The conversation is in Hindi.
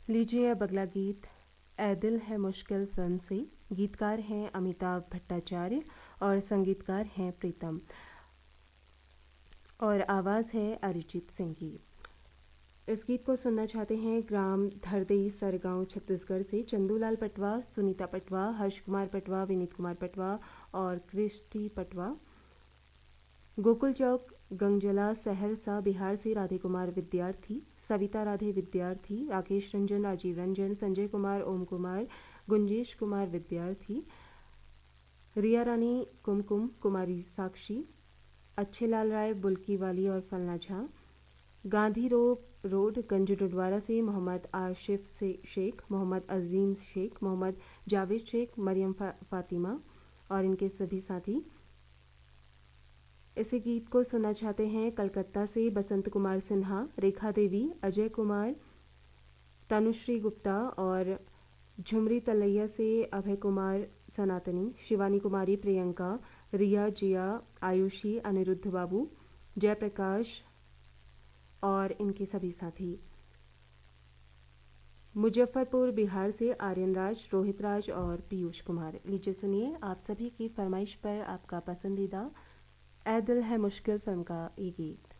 लीजिए अब अगला गीत ए दिल है मुश्किल फिल्म से। गीतकार हैं अमिताभ भट्टाचार्य और संगीतकार हैं प्रीतम और आवाज़ है अरिजीत सिंह की। इस गीत को सुनना चाहते हैं ग्राम धरदेई सरगांव छत्तीसगढ़ से चंदूलाल पटवा, सुनीता पटवा, हर्ष कुमार पटवा, विनीत कुमार पटवा और क्रिस्टी पटवा। गोकुल चौक गंगजला सहरसा बिहार से राधे कुमार विद्यार्थी, सविता राधे विद्यार्थी, राकेश रंजन, राजीव रंजन, संजय कुमार, ओम कुमार, गुंजेश कुमार विद्यार्थी, रिया रानी, कुमकुम कुमारी साक्षी, अच्छे लाल राय, बुल्की वाली और फलना झा। गांधी रोड गंज डुडवारा से मोहम्मद आशिफ शेख, मोहम्मद अजीम शेख, मोहम्मद जावेद शेख, मरियम फातिमा और इनके सभी साथी। इसी गीत को सुनना चाहते हैं कलकत्ता से बसंत कुमार सिन्हा, रेखा देवी, अजय कुमार, तनुश्री गुप्ता और झुमरी तलैया से अभय कुमार सनातनी, शिवानी कुमारी, प्रियंका, रिया, जिया, आयुषी, अनिरुद्ध बाबू, जयप्रकाश और इनके सभी साथी। मुजफ्फरपुर बिहार से आर्यन राज, रोहित राज और पीयूष कुमार। लीजिए सुनिए आप सभी की फरमाइश पर आपका पसंदीदा ए दिल है मुश्किल फिल्म का ये गीत।